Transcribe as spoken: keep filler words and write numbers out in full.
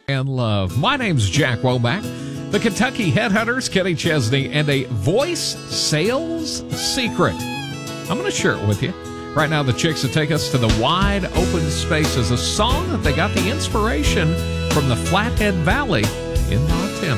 And love. My name's Jack Womack. The Kentucky Headhunters, Kenny Chesney, and a voice sales secret. I'm going to share it with you. Right now, the Chicks that take us to the wide open spaces, a song that they got the inspiration from the Flathead Valley in Montana.